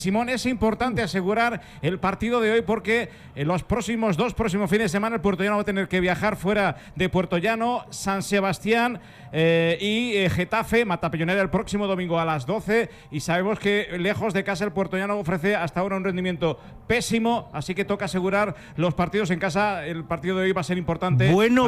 Simón, es importante asegurar el partido de hoy porque en los dos próximos fines de semana el puertollano va a tener que viajar fuera de Puertollano, San Sebastián y Getafe, Matapellonera el próximo domingo a las 12, y sabemos que lejos de casa el puertollano ofrece hasta ahora un rendimiento pésimo, así que toca asegurar los partidos en casa. El partido de hoy va a ser importante. Bueno,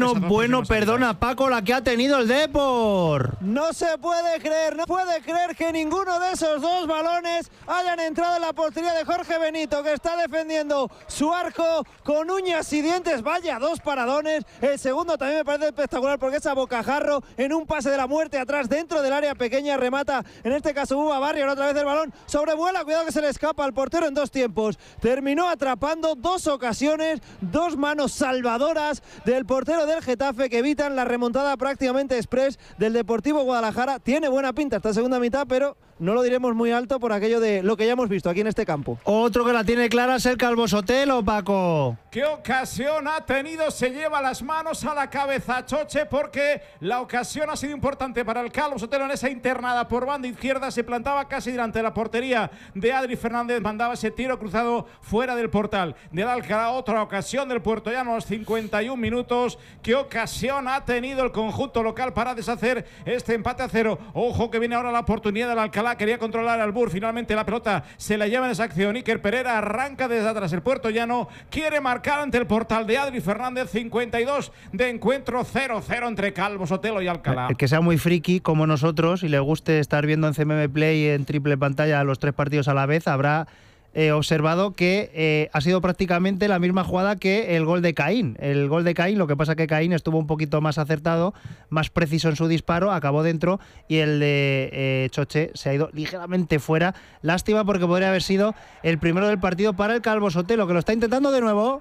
perdona Paco, la que ha tenido el Depor. No se puede creer, no puede creer que ninguno de esos dos balones hayan entrado en la portería de Jorge Benito, que está defendiendo su arco con uñas y dientes. Vaya, dos paradones. El segundo también me parece espectacular porque es a bocajarro en un pase de la muerte atrás dentro del área pequeña, remata en este caso Bubba Barrios, otra vez el balón sobrevuela, cuidado que se le escapa al portero en dos tiempos. Terminó atrapando dos ocasiones, dos manos salvadoras del portero del Getafe que evitan la remontada prácticamente express del Deportivo Guadalajara. Tiene buena pinta esta segunda mitad, pero no lo diremos muy alto por aquello de lo que ya hemos visto aquí en este campo. Otro que la tiene clara es el Calvo Sotelo, Paco. ¿Qué ocasión ha tenido? Se lleva las manos a la cabeza Choche, porque la ocasión ha sido importante para el Calvo Sotelo en esa internada por banda izquierda. Se plantaba casi delante de la portería de Adri Fernández, mandaba ese tiro cruzado fuera del portal del Alcalá. Otra ocasión del puertollano a los 51 minutos. ¿Qué ocasión ha tenido el conjunto local para deshacer este empate a 0? Ojo que viene ahora la oportunidad del Alcalá. Quería controlar al Bur, finalmente la pelota se la lleva en esa acción. Iker Pereira arranca desde atrás el puertollano, quiere marcar ante el portal de Adri Fernández. 52 de encuentro, 0-0 entre Calvo Sotelo y Alcalá. El que sea muy friki como nosotros y le guste estar viendo en CMM Play en triple pantalla los tres partidos a la vez, habrá observado que ha sido prácticamente la misma jugada que el gol de Caín. El gol de Caín, lo que pasa que Caín estuvo un poquito más acertado, más preciso en su disparo, acabó dentro, y el de Choche se ha ido ligeramente fuera. Lástima, porque podría haber sido el primero del partido para el Calvo Sotelo, que lo está intentando de nuevo.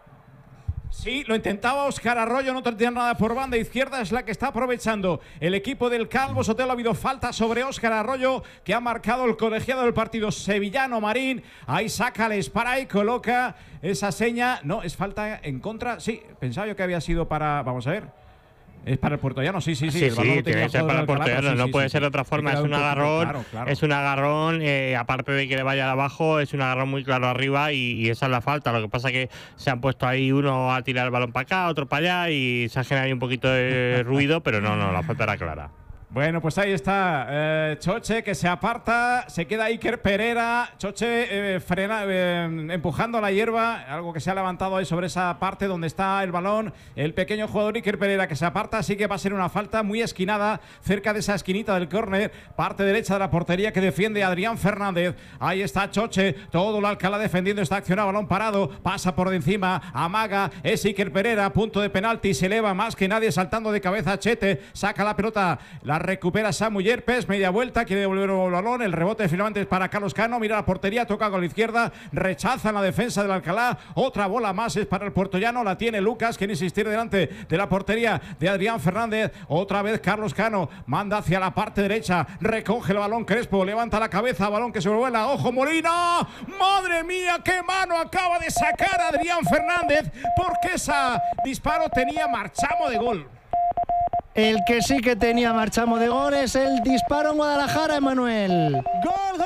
Sí, lo intentaba Óscar Arroyo, no tenía nada por banda izquierda, es la que está aprovechando el equipo del Calvo Sotelo. Ha habido falta sobre Óscar Arroyo, que ha marcado el colegiado del partido sevillano Marín. Ahí saca el dispara y coloca esa seña. No, es falta en contra. Sí, pensaba yo que había sido para... Vamos a ver. Es para el puertollano, sí. Sí, tiene que ser para el puertollano, no puede ser de otra forma. Es un agarrón, claro. Es un agarrón, aparte de que le vaya de abajo, es un agarrón muy claro arriba y esa es la falta. Lo que pasa es que se han puesto ahí uno a tirar el balón para acá, otro para allá y se ha generado ahí un poquito de ruido, pero no, la falta era clara. Bueno, pues ahí está Choche, que se aparta, se queda Iker Pereira. Choche empujando la hierba, algo que se ha levantado ahí sobre esa parte donde está el balón. El pequeño jugador Iker Pereira, que se aparta, así que va a ser una falta muy esquinada cerca de esa esquinita del córner, parte derecha de la portería que defiende Adrián Fernández. Ahí está Choche, todo el Alcalá defendiendo esta acción a balón parado, pasa por encima, amaga, es Iker Pereira, punto de penalti, se eleva más que nadie saltando de cabeza Chete, saca la pelota, la recupera Samu Yerpes, media vuelta, quiere devolver el balón, el rebote finalmente es para Carlos Cano, mira la portería, toca con la izquierda, rechaza la defensa del Alcalá, otra bola más es para el puertollano, la tiene Lucas, quiere insistir delante de la portería de Adrián Fernández, otra vez Carlos Cano, manda hacia la parte derecha, recoge el balón Crespo, levanta la cabeza, balón que se vuela, ojo Molina, madre mía, qué mano acaba de sacar Adrián Fernández, porque ese disparo tenía marchamo de gol. El que sí que tenía marchamo de gol es el disparo en Guadalajara, Emanuel. ¡Gol!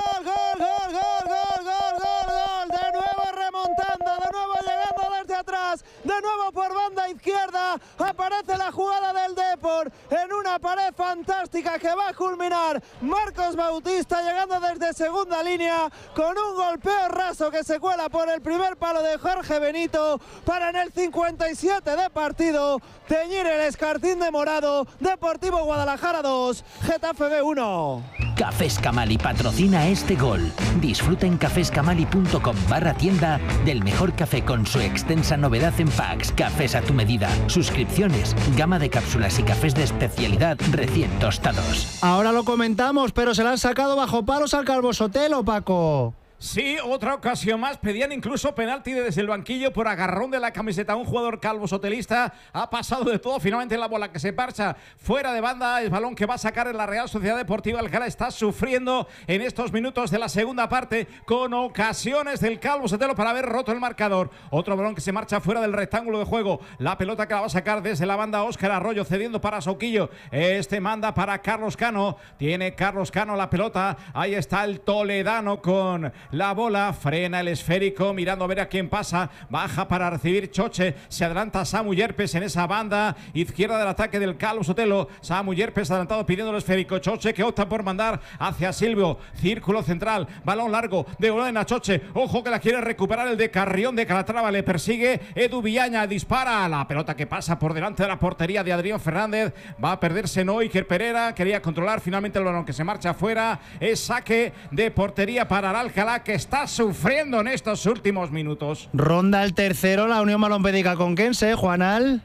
De nuevo remontando, de nuevo llegando desde atrás, de nuevo por banda izquierda. Aparece la jugada del Depor en una pared fantástica que va a culminar Marcos Bautista, llegando desde segunda línea con un golpeo raso que se cuela por el primer palo de Jorge Benito para en el 57 de partido teñir el escartín de morado. Deportivo Guadalajara 2, Getafe B 1. Cafés Camali patrocina este gol. Disfruta en cafescamali.com/tienda del mejor café con su extensa novedad en packs, cafés a tu medida, suscripciones, gama de cápsulas y cafés de especialidad recién tostados. Ahora lo comentamos, pero se la han sacado bajo palos al Calvo Sotelo, Paco. Sí, otra ocasión más. Pedían incluso penalti desde el banquillo por agarrón de la camiseta. Un jugador calvo sotelista ha pasado de todo. Finalmente la bola que se marcha fuera de banda. El balón que va a sacar en la Real Sociedad Deportiva Alcalá está sufriendo en estos minutos de la segunda parte con ocasiones del calvo Sotelo para haber roto el marcador. Otro balón que se marcha fuera del rectángulo de juego. La pelota que la va a sacar desde la banda Óscar Arroyo cediendo para Souquillo. Este manda para Carlos Cano. Tiene Carlos Cano la pelota. Ahí está el toledano con la bola, frena el esférico, mirando a ver a quién pasa, baja para recibir Choche, se adelanta Samu Yerpes en esa banda izquierda del ataque del calvo Sotelo. Samu Yerpes adelantado pidiendo el esférico, Choche que opta por mandar hacia Silvio, círculo central, balón largo de Olena Choche, ojo que la quiere recuperar el de Carrión de Calatrava, le persigue Edu Villaña, dispara, la pelota que pasa por delante de la portería de Adrián Fernández, va a perderse Iker Pereira, quería controlar finalmente el balón que se marcha afuera, es saque de portería para el Alcalá que está sufriendo en estos últimos minutos. Ronda el tercero, la Unión Balompédica Conquense, Juanal.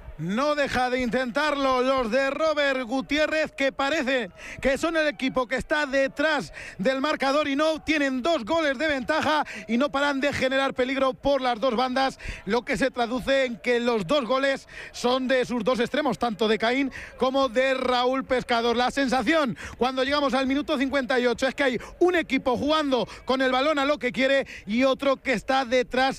No deja de intentarlo los de Robert Gutiérrez, que parece que son el equipo que está detrás del marcador y no tienen 2 goles de ventaja y no paran de generar peligro por las dos bandas, lo que se traduce en que los 2 goles son de sus 2 extremos, tanto de Caín como de Raúl Pescador. La sensación cuando llegamos al minuto 58 es que hay un equipo jugando con el balón a lo que quiere y otro que está detrás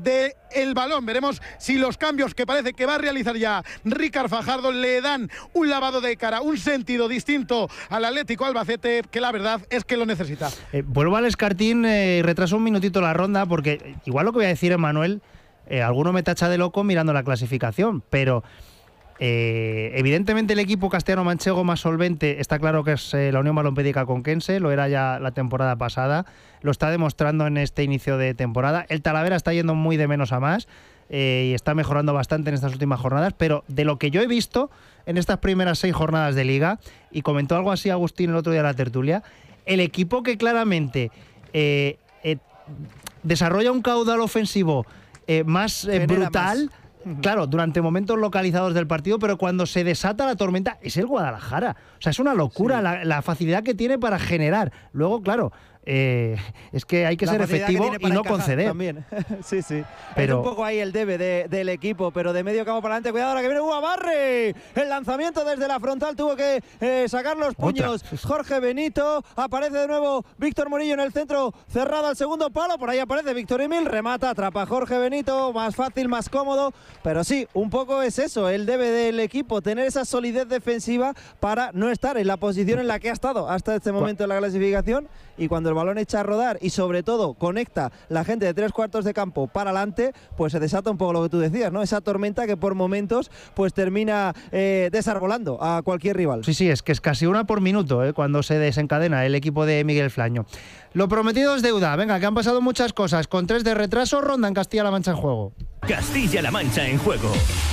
del balón. Veremos si los cambios que parece que va a realizar ya Ricard Fajardo le dan un lavado de cara, un sentido distinto al Atlético Albacete, que la verdad es que lo necesita. Vuelvo al Escartín y retraso un minutito la ronda, porque igual lo que voy a decir, Emanuel, alguno me tacha de loco mirando la clasificación, pero evidentemente el equipo castellano-manchego más solvente está claro que es la Unión Balompédica Conquense, lo era ya la temporada pasada, lo está demostrando en este inicio de temporada. El Talavera está yendo muy de menos a más y está mejorando bastante en estas últimas jornadas, pero de lo que yo he visto en estas primeras 6 jornadas de Liga, y comentó algo así Agustín el otro día en la tertulia, el equipo que claramente desarrolla un caudal ofensivo más brutal, claro, durante momentos localizados del partido, pero cuando se desata la tormenta es el Guadalajara. O sea, es una locura la facilidad que tiene para generar. Luego, claro, es que hay que ser efectivo y no conceder. También. Sí. Pero es un poco ahí el debe del equipo, pero de medio campo para adelante. Cuidado ahora que viene Uabarre. El lanzamiento desde la frontal tuvo que sacar los puños. Jorge Benito. Aparece de nuevo Víctor Murillo en el centro, cerrado al segundo palo. Por ahí aparece Víctor Emil. Remata, atrapa Jorge Benito. Más fácil, más cómodo. Pero sí, un poco es eso, el debe del equipo, tener esa solidez defensiva para no estar en la posición en la que ha estado hasta este momento en la clasificación. Y cuando el balón echa a rodar y sobre todo conecta la gente de 3/4 de campo para adelante, pues se desata un poco lo que tú decías, ¿no? Esa tormenta que por momentos pues termina desarbolando a cualquier rival. Sí, es que es casi una por minuto cuando se desencadena el equipo de Miguel Flaño. Lo prometido es deuda. Venga, que han pasado muchas cosas. Con 3 de retraso, ronda en Castilla-La Mancha en juego. Castilla-La Mancha en juego.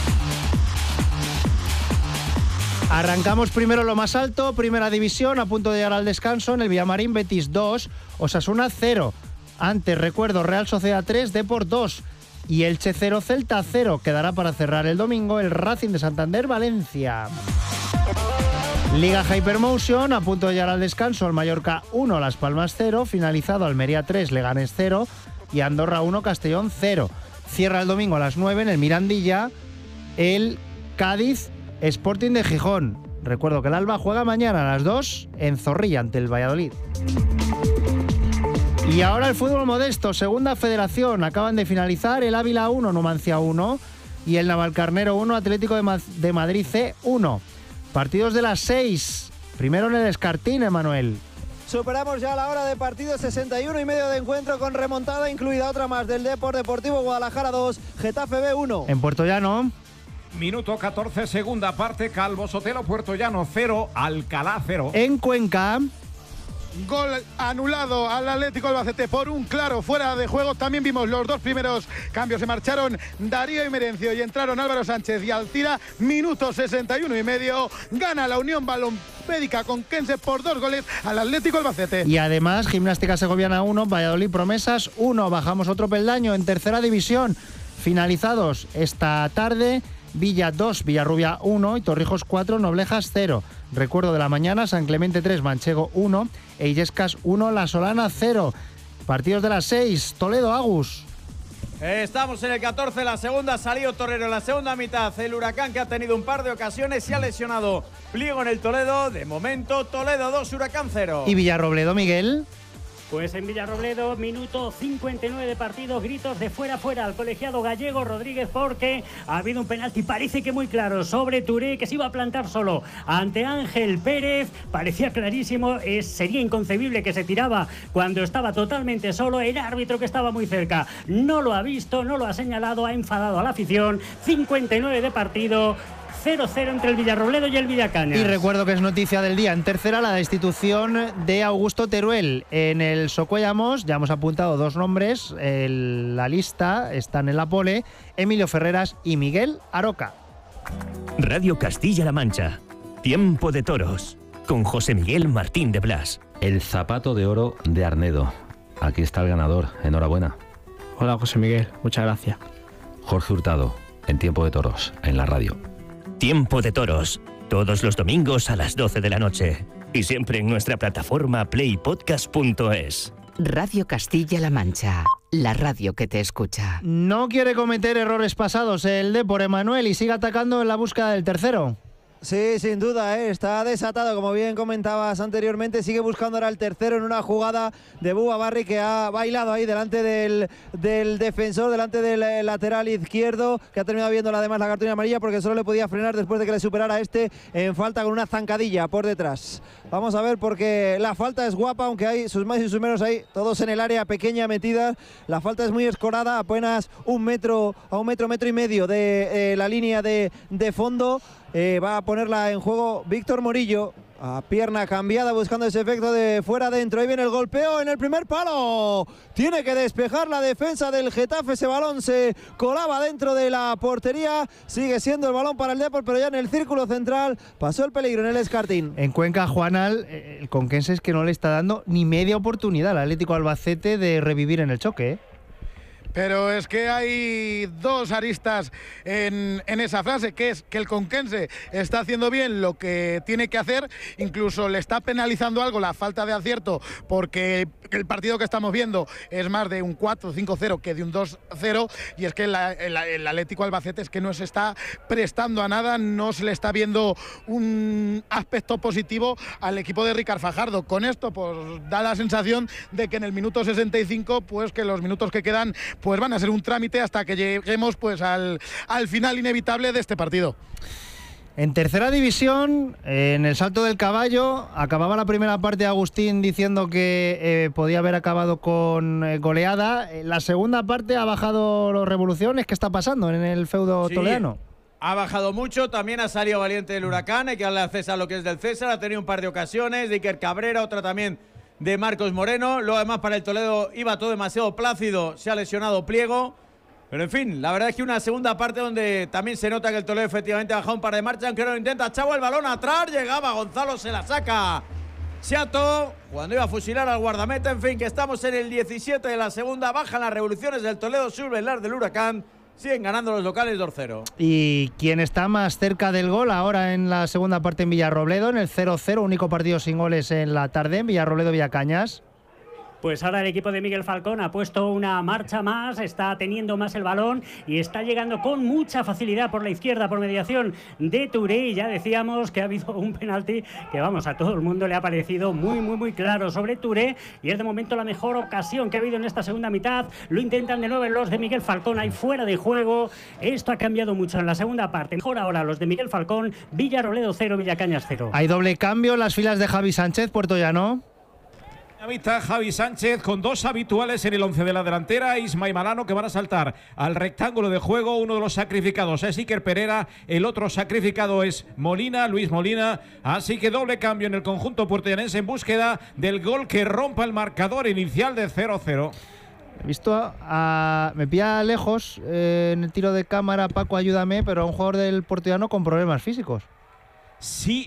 Arrancamos primero lo más alto, primera división, a punto de llegar al descanso. En el Villamarín, Betis 2, Osasuna 0. Antes, recuerdo, Real Sociedad 3, Depor 2. Y Elche 0, Celta 0. Quedará para cerrar el domingo el Racing de Santander, Valencia. Liga Hypermotion, a punto de llegar al descanso, el Mallorca 1, Las Palmas 0. Finalizado, Almería 3, Leganés 0. Y Andorra 1, Castellón 0. Cierra el domingo a las 9 en el Mirandilla, el Cádiz Sporting de Gijón. Recuerdo que el Alba juega mañana a las 2 en Zorrilla ante el Valladolid. Y ahora el fútbol modesto, segunda federación. Acaban de finalizar el Ávila 1, Numancia 1 y el Navalcarnero 1, Atlético de Madrid C 1. Partidos de las 6. Primero en el Escartín, Emanuel. Superamos ya la hora de partido, 61 y medio de encuentro con remontada, incluida otra más del Deportivo Guadalajara 2, Getafe B 1. En Puertollano. Minuto 14, segunda parte, Calvo Sotelo, Puertollano 0, Alcalá 0. En Cuenca. Gol anulado al Atlético Albacete por un claro fuera de juego. También vimos los 2 primeros cambios. Se marcharon Darío y Merencio y entraron Álvaro Sánchez y Altira. Minuto 61 y medio. Gana la Unión Balompédica Conquense por 2 goles al Atlético Albacete. Y además, Gimnástica Segoviana 1, Valladolid Promesas 1. Bajamos otro peldaño en tercera división. Finalizados esta tarde. Villa 2, Villarrubia 1 y Torrijos 4, Noblejas 0. Recuerdo de la mañana, San Clemente 3, Manchego 1 e Illescas 1, La Solana 0. Partidos de las 6, Toledo, Agus. Estamos en el 14, la segunda, salió Torrero en la segunda mitad. El Huracán, que ha tenido un par de ocasiones, se ha lesionado. Pliego en el Toledo. De momento, Toledo 2, Huracán 0. ¿Y Villarrobledo, Miguel? Pues en Villarrobledo, minuto 59 de partido, gritos de fuera al colegiado gallego Rodríguez, porque ha habido un penalti, parece que muy claro, sobre Touré, que se iba a plantar solo ante Ángel Pérez. Parecía clarísimo, sería inconcebible que se tiraba cuando estaba totalmente solo. El árbitro, que estaba muy cerca, no lo ha visto, no lo ha señalado, ha enfadado a la afición. 59 de partido. 0-0 entre el Villarrobledo y el Villacañas. Y recuerdo que es noticia del día en tercera la destitución de Augusto Teruel. En el Socuellamos ya hemos apuntado 2 nombres. La lista están en la pole: Emilio Ferreras y Miguel Aroca. Radio Castilla-La Mancha. Tiempo de toros. Con José Miguel Martín de Blas. El zapato de oro de Arnedo. Aquí está el ganador. Enhorabuena. Hola, José Miguel. Muchas gracias. Jorge Hurtado, en Tiempo de Toros, en la radio. Tiempo de Toros, todos los domingos a las 12 de la noche. Y siempre en nuestra plataforma playpodcast.es. Radio Castilla-La Mancha, la radio que te escucha. No quiere cometer errores pasados el Depor, Emanuel, y sigue atacando en la búsqueda del tercero. Sí, sin duda, está desatado, como bien comentabas anteriormente. Sigue buscando ahora el tercero en una jugada de Bubba Barry, que ha bailado ahí delante del defensor, delante del lateral izquierdo, que ha terminado viendo además la cartulina amarilla, porque solo le podía frenar después de que le superara en falta, con una zancadilla por detrás. Vamos a ver, porque la falta es guapa, aunque hay sus más y sus menos ahí, todos en el área pequeña metida. La falta es muy escorada, apenas un metro y medio de la línea de fondo. Va a ponerla en juego Víctor Morillo, a pierna cambiada, buscando ese efecto de fuera adentro. Ahí viene el golpeo en el primer palo. Tiene que despejar la defensa del Getafe. Ese balón se colaba dentro de la portería. Sigue siendo el balón para el Depor, pero ya en el círculo central pasó el peligro en el Escartín. En Cuenca, Juanal, el conquense es que no le está dando ni media oportunidad al Atlético Albacete de revivir en el choque, ¿eh? Pero es que hay 2 aristas en esa frase, que es que el conquense está haciendo bien lo que tiene que hacer, incluso le está penalizando algo la falta de acierto, porque el partido que estamos viendo es más de un 4-5-0 que de un 2-0, y es que el Atlético Albacete es que no se está prestando a nada, no se le está viendo un aspecto positivo al equipo de Ricard Fajardo. Con esto pues da la sensación de que en el minuto 65, pues que los minutos que quedan pues van a ser un trámite hasta que lleguemos pues al final inevitable de este partido. En tercera división, en el Salto del Caballo, acababa la primera parte Agustín diciendo que podía haber acabado con goleada. La segunda parte ha bajado los revoluciones. ¿Qué está pasando en el feudo toledano? Ha bajado mucho, también ha salido valiente del Huracán, hay que darle a César lo que es del César, ha tenido un par de ocasiones, de Iker Cabrera, otra también de Marcos Moreno. Lo demás para el Toledo iba todo demasiado plácido, se ha lesionado Pliego. Pero en fin, la verdad es que una segunda parte donde también se nota que el Toledo efectivamente ha bajado un par de marchas, aunque no lo intenta. Chavo, el balón atrás, llegaba Gonzalo, se la saca Seato cuando iba a fusilar al guardameta. En fin, que estamos en el 17 de la segunda, bajan las revoluciones del Toledo, suben las del Huracán. Siguen ganando los locales 2-0. ¿Y quién está más cerca del gol ahora en la segunda parte en Villarrobledo? En el 0-0, único partido sin goles en la tarde en Villarrobledo-Villacañas. Pues ahora el equipo de Miguel Falcón ha puesto una marcha más, está teniendo más el balón y está llegando con mucha facilidad por la izquierda por mediación de Touré. Y ya decíamos que ha habido un penalti que, vamos, a todo el mundo le ha parecido muy claro sobre Touré, y es de momento la mejor ocasión que ha habido en esta segunda mitad. Lo intentan de nuevo los de Miguel Falcón, ahí fuera de juego. Esto ha cambiado mucho en la segunda parte. Mejor ahora los de Miguel Falcón, Villarrobledo 0, Villacañas 0. Hay doble cambio en las filas de Javi Sánchez, Puertollano. Vista Javi Sánchez con 2 habituales en el 11 de la delantera, Isma y Malano, que van a saltar al rectángulo de juego. Uno de los sacrificados es Iker Pereira, el otro sacrificado es Molina, Luis Molina. Así que doble cambio en el conjunto puertollanense en búsqueda del gol que rompa el marcador inicial de 0-0. He visto me pilla lejos en el tiro de cámara, Paco, ayúdame, pero a un jugador del Puertollano con problemas físicos. Sí,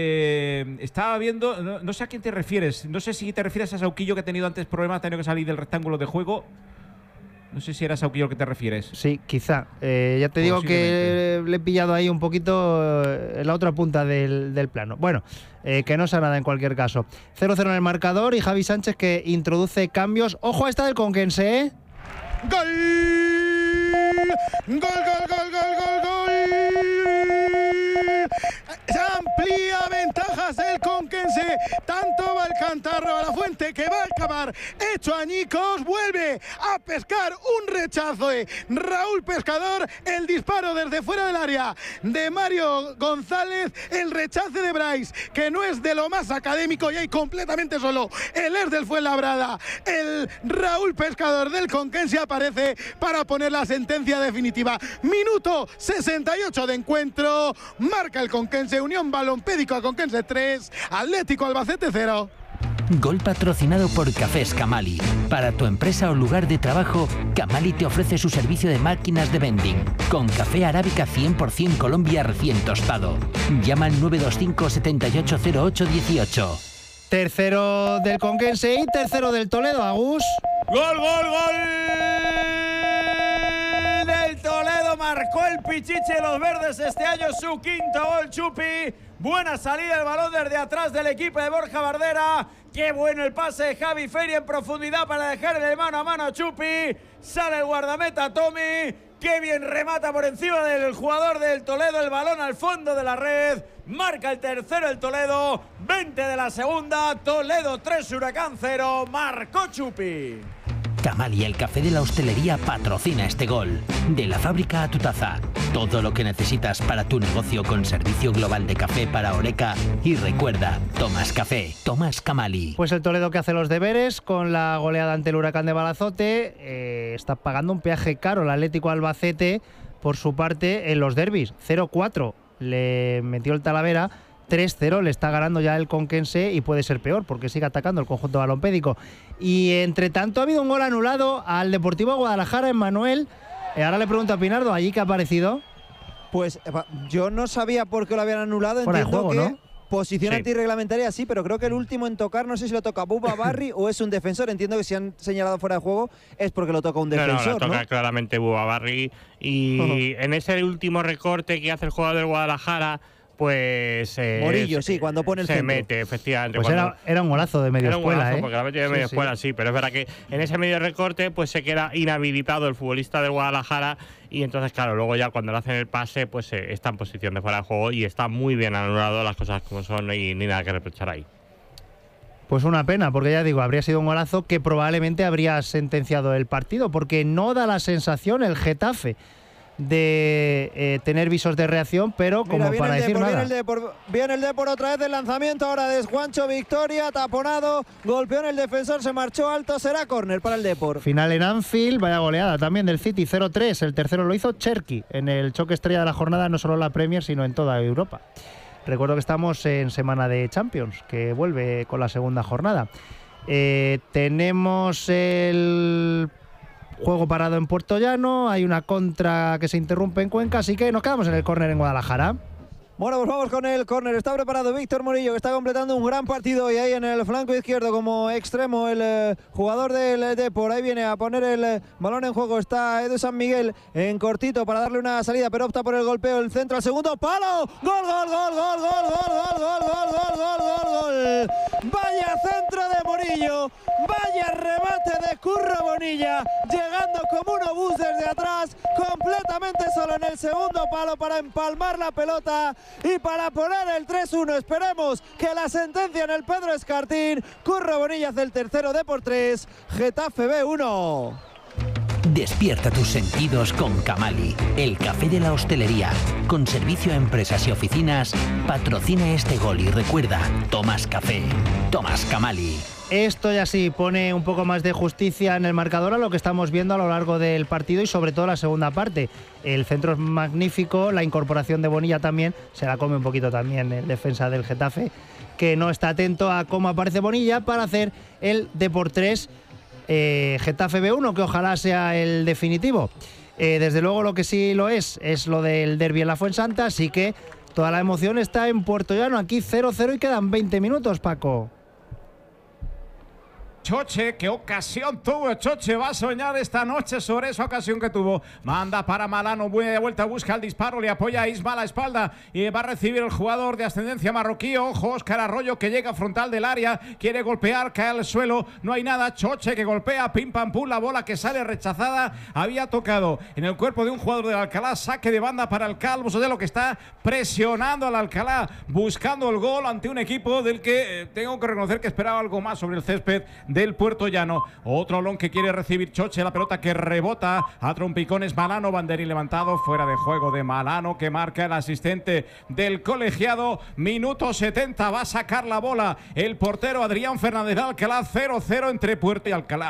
estaba viendo, no sé a quién te refieres, no sé si te refieres a Sauquillo, que ha tenido antes problemas, ha tenido que salir del rectángulo de juego. No sé si era Sauquillo al que te refieres. Sí, quizá. Ya te digo que le he pillado ahí un poquito en la otra punta del plano. Bueno, que no sea nada en cualquier caso. 0-0 en el marcador y Javi Sánchez que introduce cambios. ¡Ojo a esta del Conquense, ¿eh? ¡Gol! ¡Gol, gol, gol, gol, gol, gol! Amplía ventajas el Conquense. Tanto va el Cantarro a la fuente que va a acabar hecho añicos. Vuelve a pescar un rechazo de Raúl Pescador. El disparo desde fuera del área de Mario González. El rechace de Bryce, que no es de lo más académico y hay completamente solo. El es del Fuenlabrada. El Raúl Pescador del Conquense aparece para poner la sentencia definitiva. Minuto 68 de encuentro. Marca el Conquense. Unión Balompédico a Conquense 3, Atlético Albacete 0. Gol patrocinado por Cafés Camali. Para tu empresa o lugar de trabajo, Camali te ofrece su servicio de máquinas de vending, con café arábica 100% Colombia recién tostado. Llama al 925 780818. Tercero del Conquense y tercero del Toledo, Agus. ¡Gol, gol, gol! Del Toledo marcó el Pichichi de los verdes este año, su quinto gol, Chupi. Buena salida del balón desde atrás del equipo de Borja Bardera. Qué bueno el pase de Javi Feria en profundidad para dejarle mano a mano a Chupi. Sale el guardameta Tommy. Qué bien remata por encima del jugador del Toledo. El balón al fondo de la red. Marca el tercero el Toledo. 20 de la segunda. Toledo 3, Huracán 0. Marcó Chupi. Camali, el café de la hostelería, patrocina este gol. De la fábrica a tu taza. Todo lo que necesitas para tu negocio con servicio global de café para Oreca. Y recuerda, tomas café, tomas Camali. Pues el Toledo que hace los deberes con la goleada ante el Huracán de Balazote. Está pagando un peaje caro el Atlético Albacete por su parte en los derbis. 0-4 le metió el Talavera. 3-0 le está ganando ya el Conquense y puede ser peor porque sigue atacando el conjunto balompédico. Y entre tanto ha habido un gol anulado al Deportivo Guadalajara en Manuel. Ahora le pregunto a Pinardo, ¿allí qué ha aparecido? Pues yo no sabía por qué lo habían anulado. Fuera Entiendo de juego, que ¿no? posición antirreglamentaria sí, pero creo que el último en tocar, no sé si lo toca Bubba Barry o es un defensor. Entiendo que si han señalado fuera de juego es porque lo toca un defensor, No, lo toca claramente Bubba Barry. Y en ese último recorte que hace el jugador del Guadalajara, pues Morillo, sí, cuando pone el se centro. Mete, efectivamente. Pues era un golazo de medio escuela, golazo, porque la metió de medio escuela, sí, pero es verdad que en ese medio recorte pues se queda inhabilitado el futbolista del Guadalajara y entonces, claro, luego ya cuando le hacen el pase, pues está en posición de fuera de juego y está muy bien anulado, las cosas como son y ni nada que reprochar ahí. Pues una pena, porque ya digo, habría sido un golazo que probablemente habría sentenciado el partido, porque no da la sensación el Getafe de tener visos de reacción, pero como para decir nada. Viene el Depor otra vez del lanzamiento ahora de Juancho Victoria, taponado, golpeó en el defensor, se marchó alto, será córner para el Depor. Final en Anfield, vaya goleada también del City, 0-3, el tercero lo hizo Cherki en el choque estrella de la jornada, no solo en la Premier, sino en toda Europa. Recuerdo que estamos en semana de Champions, que vuelve con la segunda jornada. Tenemos el juego parado en Puerto Llano, hay una contra que se interrumpe en Cuenca, así que nos quedamos en el córner en Guadalajara. Bueno, pues vamos con el córner. Está preparado Víctor Morillo, que está completando un gran partido. Y ahí en el flanco izquierdo, como extremo, el jugador del Depor. Ahí viene a poner el balón en juego. Está Edu San Miguel en cortito para darle una salida, pero opta por el golpeo. El centro al segundo palo. ¡Gol, gol, gol, gol, gol, gol, gol, gol, gol, gol, gol, gol! Vaya centro de Morillo. Vaya remate de Curro Bonilla. Llegando como un obús desde atrás. Completamente solo en el segundo palo para empalmar la pelota. Y para poner el 3-1, esperemos que la sentencia en el Pedro Escartín. Curro Bonilla hace el tercero, Depor 3, Getafe B1. Despierta tus sentidos con Camali, el café de la hostelería. Con servicio a empresas y oficinas, patrocina este gol y recuerda, tomas café, tomas Camali. Esto ya sí pone un poco más de justicia en el marcador a lo que estamos viendo a lo largo del partido y sobre todo la segunda parte. El centro es magnífico, la incorporación de Bonilla también, se la come un poquito también el defensa del Getafe, que no está atento a cómo aparece Bonilla para hacer el Depor 3, Getafe B1, que ojalá sea el definitivo. Desde luego lo que sí lo es lo del derbi en la Fuensanta, así que toda la emoción está en Puerto Llano, aquí 0-0 y quedan 20 minutos, Paco. Choche, qué ocasión tuvo Choche, va a soñar esta noche sobre esa ocasión que tuvo. Manda para Malano, buena de vuelta, busca el disparo, le apoya a Isma a la espalda y va a recibir el jugador de ascendencia marroquí. Ojo, Óscar Arroyo, que llega frontal del área, quiere golpear, cae al suelo, no hay nada. Choche que golpea, pim pam pum, la bola que sale rechazada, había tocado en el cuerpo de un jugador del Alcalá. Saque de banda para el Calvo Sotelo, que está presionando al Alcalá, buscando el gol ante un equipo del que tengo que reconocer que esperaba algo más sobre el césped del Puerto Llano. Otro balón que quiere recibir Choche, la pelota que rebota a trompicones. Malano, banderín levantado, fuera de juego de Malano, que marca el asistente del colegiado. Minuto 70, va a sacar la bola el portero Adrián Fernández de Alcalá. 0-0 entre Puerto y Alcalá.